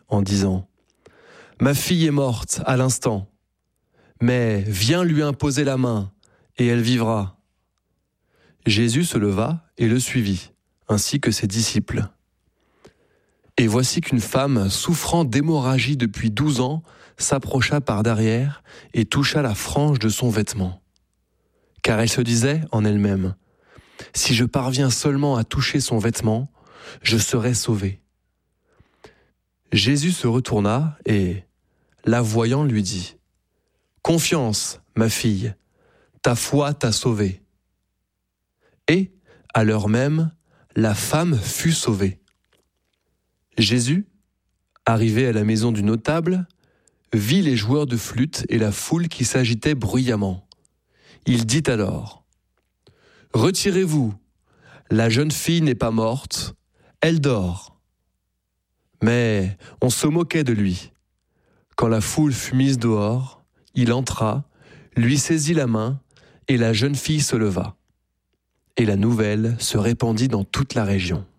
en disant « Ma fille est morte à l'instant, mais viens lui imposer la main et elle vivra. » Jésus se leva et le suivit, ainsi que ses disciples. Et voici qu'une femme souffrant d'hémorragie depuis 12 ans s'approcha par derrière et toucha la frange de son vêtement. Car elle se disait en elle-même « Si je parviens seulement à toucher son vêtement, je serai sauvée. » Jésus se retourna et, la voyant, lui dit « Confiance, ma fille, ta foi t'a sauvée. » Et, à l'heure même, la femme fut sauvée. Jésus, arrivé à la maison du notable, vit les joueurs de flûte et la foule qui s'agitait bruyamment. Il dit alors « Retirez-vous, la jeune fille n'est pas morte, elle dort. » Mais on se moquait de lui. Quand la foule fut mise dehors, il entra, lui saisit la main, et la jeune fille se leva. Et la nouvelle se répandit dans toute la région.